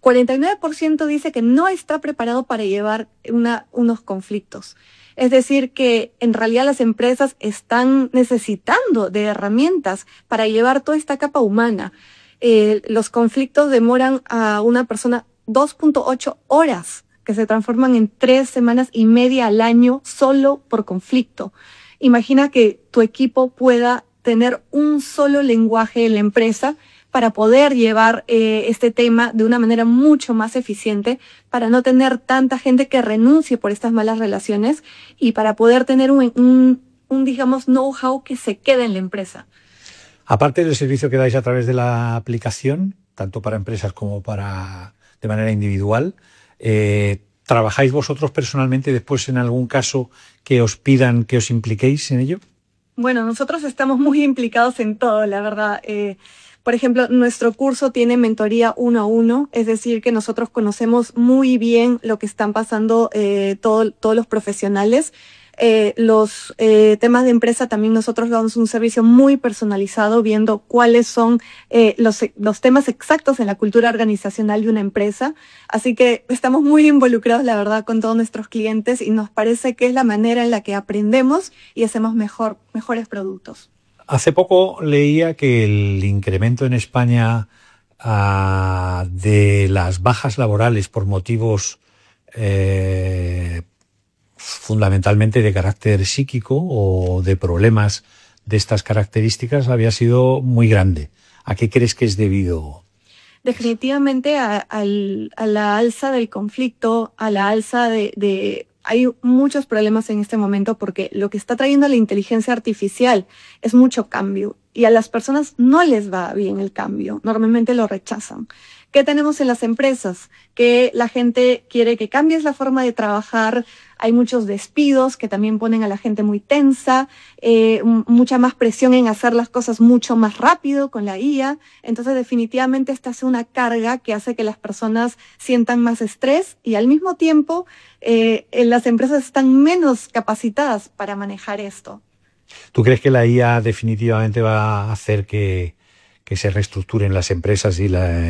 Speaker 11: 49% dice que no está preparado para llevar unos conflictos. Es decir, que en realidad las empresas están necesitando de herramientas para llevar toda esta capa humana. Los conflictos demoran a una persona 2.8 horas, que se transforman en 3 semanas y media al año solo por conflicto. Imagina que tu equipo pueda tener un solo lenguaje en la empresa para poder llevar este tema de una manera mucho más eficiente, para no tener tanta gente que renuncie por estas malas relaciones y para poder tener un digamos, know-how que se quede en la empresa.
Speaker 10: Aparte del servicio que dais a través de la aplicación, tanto para empresas como de manera individual, ¿trabajáis vosotros personalmente después en algún caso que os pidan que os impliquéis en ello?
Speaker 11: Bueno, nosotros estamos muy implicados en todo, la verdad. Por ejemplo, nuestro curso tiene mentoría 1 a 1, es decir, que nosotros conocemos muy bien lo que están pasando todos los profesionales. Los temas de empresa también nosotros damos un servicio muy personalizado, viendo cuáles son los temas exactos en la cultura organizacional de una empresa. Así que estamos muy involucrados, la verdad, con todos nuestros clientes y nos parece que es la manera en la que aprendemos y hacemos mejores productos.
Speaker 10: Hace poco leía que el incremento en España de las bajas laborales por motivos fundamentalmente de carácter psíquico o de problemas de estas características había sido muy grande. ¿A qué crees que es debido?
Speaker 11: Definitivamente a la alza del conflicto, a la alza hay muchos problemas en este momento porque lo que está trayendo la inteligencia artificial es mucho cambio y a las personas no les va bien el cambio, normalmente lo rechazan. ¿Qué tenemos en las empresas? Que la gente quiere que cambies la forma de trabajar, hay muchos despidos que también ponen a la gente muy tensa, mucha más presión en hacer las cosas mucho más rápido con la IA. Entonces definitivamente esta es una carga que hace que las personas sientan más estrés y al mismo tiempo las empresas están menos capacitadas para manejar esto.
Speaker 10: ¿Tú crees que la IA definitivamente va a hacer que se reestructuren las empresas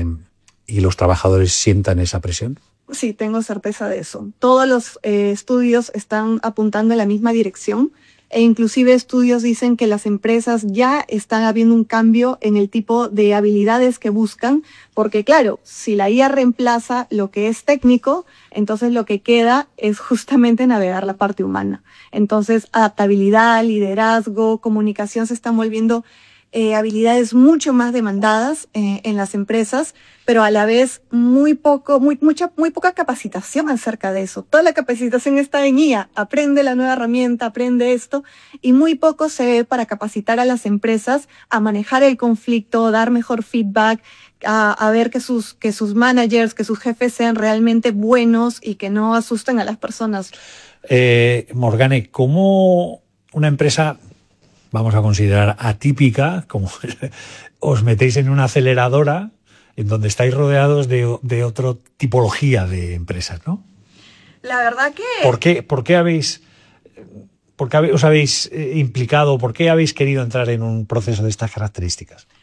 Speaker 10: y los trabajadores sientan esa presión?
Speaker 11: Sí, tengo certeza de eso. Todos los estudios están apuntando en la misma dirección e inclusive estudios dicen que las empresas ya están habiendo un cambio en el tipo de habilidades que buscan, porque claro, si la IA reemplaza lo que es técnico, entonces lo que queda es justamente navegar la parte humana. Entonces, adaptabilidad, liderazgo, comunicación se están volviendo habilidades mucho más demandadas en las empresas, pero a la vez muy poca capacitación acerca de eso. Toda la capacitación está en IA, aprende la nueva herramienta, aprende esto, y muy poco se ve para capacitar a las empresas a manejar el conflicto, dar mejor feedback, a ver que sus managers, que sus jefes sean realmente buenos y que no asusten a las personas.
Speaker 10: Morgane, ¿cómo una empresa, vamos a considerar atípica, como os metéis en una aceleradora en donde estáis rodeados de otra tipología de empresas, ¿no?
Speaker 11: La verdad que...
Speaker 10: ¿Por qué os habéis implicado, por qué habéis querido entrar en un proceso de estas características?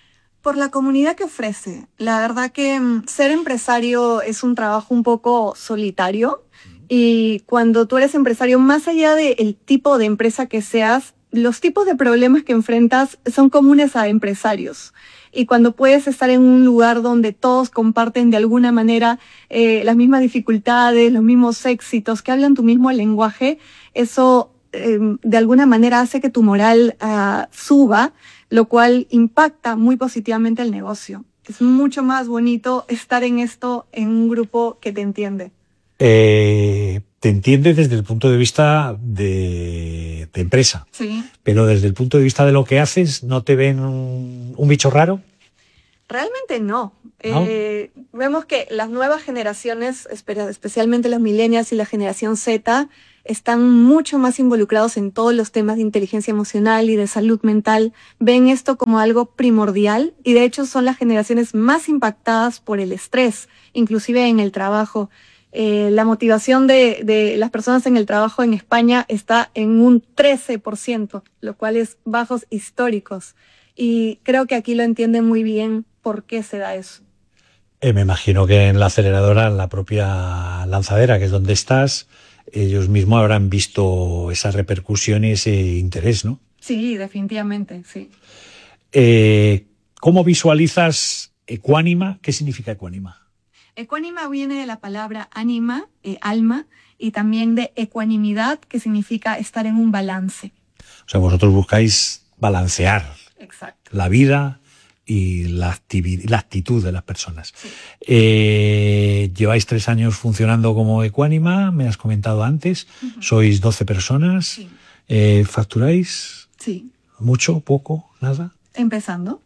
Speaker 11: Por la comunidad que ofrece. La verdad que ser empresario es un trabajo un poco solitario, y cuando tú eres empresario, más allá del tipo de empresa que seas, los tipos de problemas que enfrentas son comunes a empresarios. Y cuando puedes estar en un lugar donde todos comparten de alguna manera las mismas dificultades, los mismos éxitos, que hablan tu mismo lenguaje, eso de alguna manera hace que tu moral suba, lo cual impacta muy positivamente el negocio. Es mucho más bonito estar en esto en un grupo que te entiende.
Speaker 10: Te entiende desde el punto de vista de empresa.
Speaker 11: Sí.
Speaker 10: Pero desde el punto de vista de lo que haces, ¿no te ven un bicho raro?
Speaker 11: Realmente no. Vemos que las nuevas generaciones, especialmente los millennials y la generación Z, están mucho más involucrados en todos los temas de inteligencia emocional y de salud mental. Ven esto como algo primordial y de hecho son las generaciones más impactadas por el estrés, inclusive en el trabajo. La motivación de las personas en el trabajo en España está en un 13%, lo cual es bajos históricos. Y creo que aquí lo entienden muy bien por qué se da eso.
Speaker 10: Me imagino que en la aceleradora, en la propia lanzadera, que es donde estás, ellos mismos habrán visto esa repercusión y ese interés, ¿no?
Speaker 11: Sí, definitivamente, sí.
Speaker 10: ¿Cómo visualizas ecuánima? ¿Qué significa ecuánima?
Speaker 11: Ecuánima viene de la palabra ánima, alma, y también de ecuanimidad, que significa estar en un balance.
Speaker 10: O sea, vosotros buscáis balancear.
Speaker 11: Exacto.
Speaker 10: La vida y la actitud de las personas.
Speaker 11: Sí.
Speaker 10: Lleváis 3 años funcionando como ecuánima, me has comentado antes. Uh-huh. Sois 12 personas.
Speaker 11: Sí.
Speaker 10: ¿Facturáis?
Speaker 11: Sí.
Speaker 10: ¿Mucho? ¿Poco? ¿Nada?
Speaker 11: Empezando.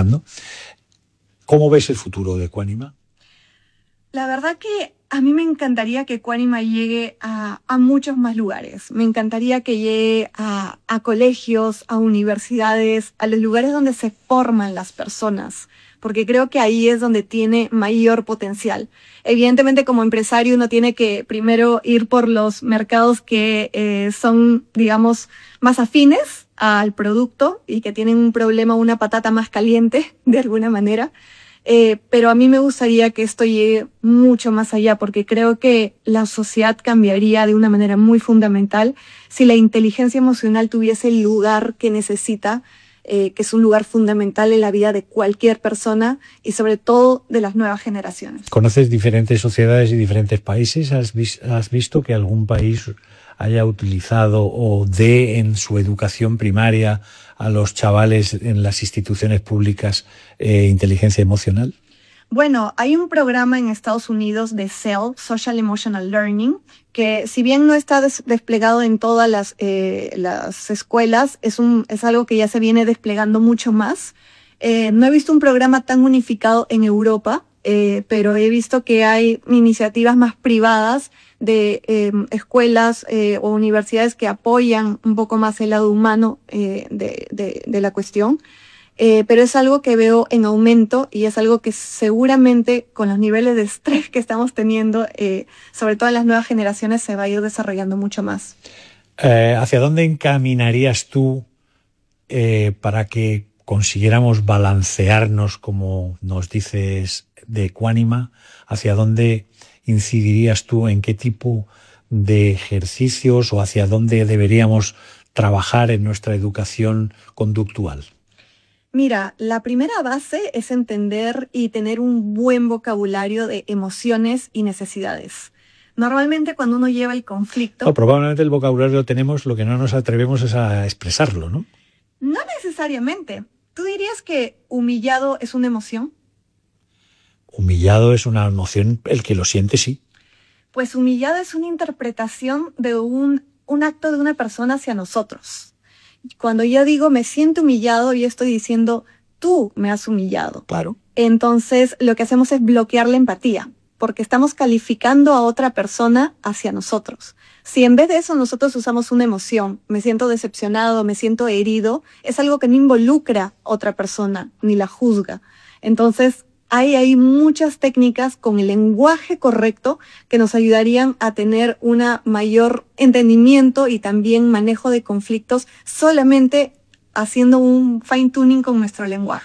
Speaker 10: ¿Cómo ves el futuro de ecuánima?
Speaker 11: La verdad que a mí me encantaría que ecuánima llegue a muchos más lugares. Me encantaría que llegue a colegios, a universidades, a los lugares donde se forman las personas, porque creo que ahí es donde tiene mayor potencial. Evidentemente, como empresario, uno tiene que primero ir por los mercados que son, digamos, más afines al producto y que tienen un problema, una patata más caliente, de alguna manera. Pero a mí me gustaría que esto llegue mucho más allá, porque creo que la sociedad cambiaría de una manera muy fundamental si la inteligencia emocional tuviese el lugar que necesita, que es un lugar fundamental en la vida de cualquier persona y sobre todo de las nuevas generaciones.
Speaker 10: ¿Conoces diferentes sociedades y diferentes países? ¿Has visto que algún país haya utilizado o dé en su educación primaria a los chavales en las instituciones públicas inteligencia emocional?
Speaker 11: Bueno, hay un programa en Estados Unidos de SEL, Social Emotional Learning, que si bien no está desplegado en todas las escuelas, es algo que ya se viene desplegando mucho más. No he visto un programa tan unificado en Europa, pero he visto que hay iniciativas más privadas de escuelas o universidades que apoyan un poco más el lado humano de la cuestión. Pero es algo que veo en aumento y es algo que seguramente con los niveles de estrés que estamos teniendo, sobre todo en las nuevas generaciones, se va a ir desarrollando mucho más.
Speaker 10: ¿Hacia dónde encaminarías tú para que consiguiéramos balancearnos, como nos dices, de ecuánima? ¿Hacia dónde incidirías tú? ¿En qué tipo de ejercicios o hacia dónde deberíamos trabajar en nuestra educación conductual?
Speaker 11: Mira, la primera base es entender y tener un buen vocabulario de emociones y necesidades. Normalmente cuando uno lleva el conflicto...
Speaker 10: No, probablemente el vocabulario lo tenemos, lo que no nos atrevemos es a expresarlo, ¿no?
Speaker 11: No necesariamente. ¿Tú dirías que humillado es una emoción?
Speaker 10: Humillado es una emoción, el que lo siente sí.
Speaker 11: Pues humillado es una interpretación de un acto de una persona hacia nosotros. Cuando yo digo me siento humillado, yo estoy diciendo tú me has humillado.
Speaker 10: Claro.
Speaker 11: Entonces lo que hacemos es bloquear la empatía, porque estamos calificando a otra persona hacia nosotros. Si en vez de eso nosotros usamos una emoción, me siento decepcionado, me siento herido, es algo que no involucra a otra persona ni la juzga. Entonces hay muchas técnicas con el lenguaje correcto que nos ayudarían a tener una mayor entendimiento y también manejo de conflictos solamente haciendo un fine tuning con nuestro lenguaje.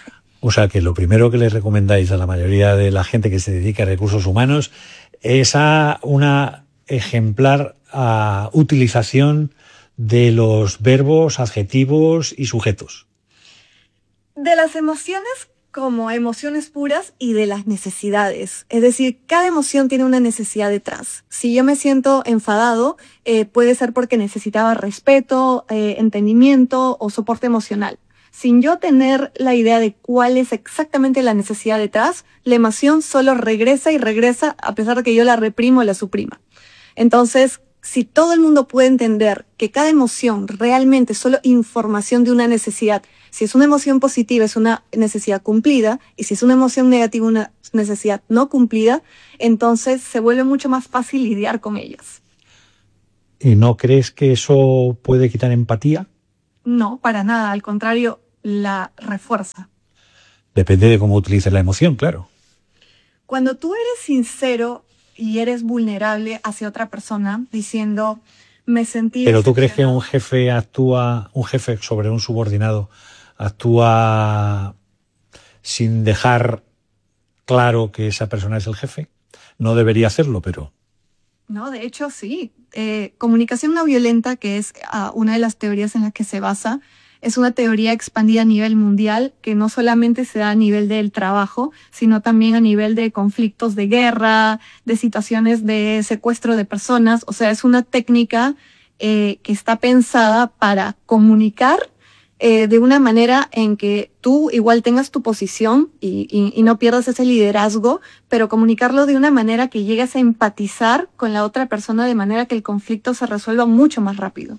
Speaker 10: O sea que lo primero que les recomendáis a la mayoría de la gente que se dedica a recursos humanos es a una ejemplar utilización de los verbos, adjetivos y sujetos.
Speaker 11: De las emociones como emociones puras y de las necesidades. Es decir, cada emoción tiene una necesidad detrás. Si yo me siento enfadado, puede ser porque necesitaba respeto, entendimiento o soporte emocional. Sin yo tener la idea de cuál es exactamente la necesidad detrás, la emoción solo regresa y regresa a pesar de que yo la reprimo o la suprima. Entonces, si todo el mundo puede entender que cada emoción realmente es solo información de una necesidad, si es una emoción positiva es una necesidad cumplida y si es una emoción negativa una necesidad no cumplida, entonces se vuelve mucho más fácil lidiar con ellas.
Speaker 10: ¿Y no crees que eso puede quitar empatía?
Speaker 11: No, para nada, al contrario, la refuerza.
Speaker 10: Depende de cómo utilices la emoción, claro.
Speaker 11: Cuando tú eres sincero y eres vulnerable hacia otra persona, diciendo, me sentí...
Speaker 10: ¿Pero tú crees que un jefe sobre un subordinado actúa sin dejar claro que esa persona es el jefe? No debería hacerlo, pero...
Speaker 11: No, de hecho sí. Comunicación no violenta, que es una de las teorías en las que se basa, es una teoría expandida a nivel mundial que no solamente se da a nivel del trabajo, sino también a nivel de conflictos de guerra, de situaciones de secuestro de personas. O sea, es una técnica que está pensada para comunicar de una manera en que tú igual tengas tu posición y no pierdas ese liderazgo, pero comunicarlo de una manera que llegues a empatizar con la otra persona de manera que el conflicto se resuelva mucho más rápido.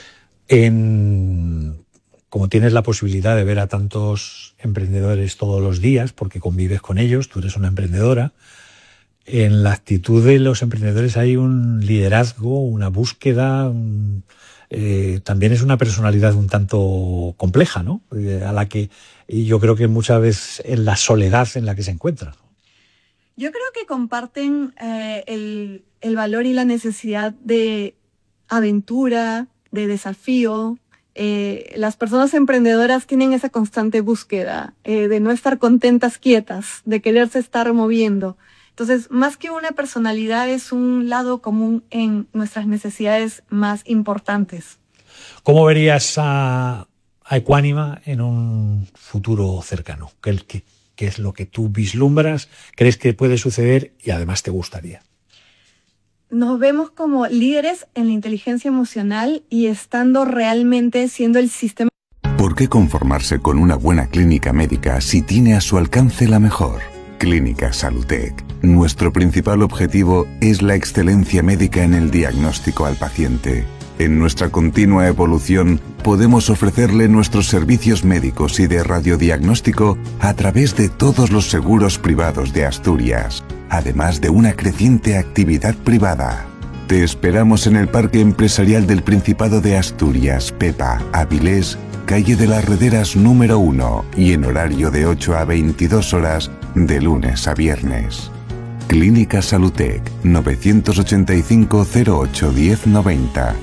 Speaker 10: Como tienes la posibilidad de ver a tantos emprendedores todos los días, porque convives con ellos, tú eres una emprendedora, en la actitud de los emprendedores hay un liderazgo, una búsqueda, también es una personalidad un tanto compleja, ¿no? A la que y yo creo que muchas veces en la soledad en la que se encuentran.
Speaker 11: Yo creo que comparten el valor y la necesidad de aventura, de desafío. Las personas emprendedoras tienen esa constante búsqueda de no estar contentas quietas, de quererse estar moviendo. Entonces, más que una personalidad, es un lado común en nuestras necesidades más importantes.
Speaker 10: ¿Cómo verías a Equánima en un futuro cercano? ¿Qué es lo que tú vislumbras, crees que puede suceder y además te gustaría?
Speaker 11: Nos vemos como líderes en la inteligencia emocional y estando realmente siendo el sistema.
Speaker 12: ¿Por qué conformarse con una buena clínica médica si tiene a su alcance la mejor? Clínica Salutec. Nuestro principal objetivo es la excelencia médica en el diagnóstico al paciente. En nuestra continua evolución podemos ofrecerle nuestros servicios médicos y de radiodiagnóstico a través de todos los seguros privados de Asturias, además de una creciente actividad privada. Te esperamos en el Parque Empresarial del Principado de Asturias, Pepa, Avilés, calle de las Rederas número 1 y en horario de 8 a 22 horas de lunes a viernes. Clínica Salutec, 985 08 1090,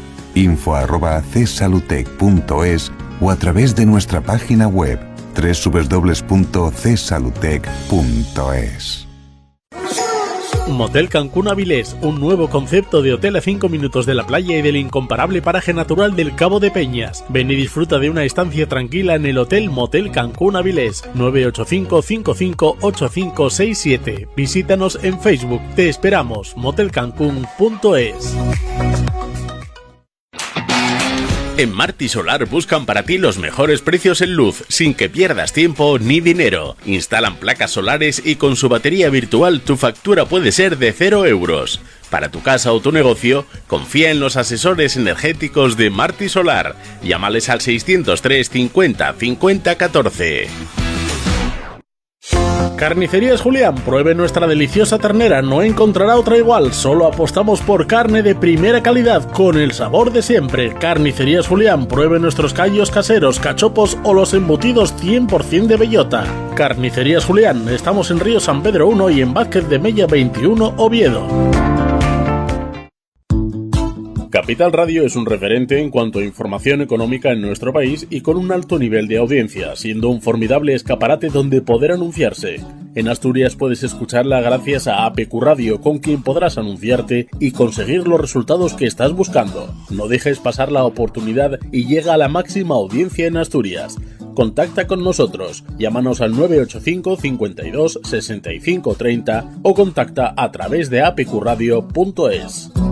Speaker 12: info@csalutec.es o a través de nuestra página web www.csalutec.es.
Speaker 4: Motel Cancún Avilés, un nuevo concepto de hotel a 5 minutos de la playa y del incomparable paraje natural del Cabo de Peñas. Ven y disfruta de una estancia tranquila en el Hotel Motel Cancún Avilés, 985 55 8567. Visítanos en Facebook. Te esperamos. motelcancún.es.
Speaker 5: En Marti Solar buscan para ti los mejores precios en luz, sin que pierdas tiempo ni dinero. Instalan placas solares y con su batería virtual tu factura puede ser de 0 euros. Para tu casa o tu negocio, confía en los asesores energéticos de Marti Solar. Llámales al 603 50 50 14.
Speaker 4: Carnicerías Julián, pruebe nuestra deliciosa ternera, no encontrará otra igual, solo apostamos por carne de primera calidad, con el sabor de siempre. Carnicerías Julián, pruebe nuestros callos caseros, cachopos o los embutidos 100% de bellota. Carnicerías Julián, estamos en Río San Pedro 1 y en Vázquez de Mella 21, Oviedo.
Speaker 5: Capital Radio es un referente en cuanto a información económica en nuestro país y con un alto nivel de audiencia, siendo un formidable escaparate donde poder anunciarse. En Asturias puedes escucharla gracias a APQ Radio, con quien podrás anunciarte y conseguir los resultados que estás buscando. No dejes pasar la oportunidad y llega a la máxima audiencia en Asturias. Contacta con nosotros, llámanos al 985 52 65 30 o contacta a través de apqradio.es.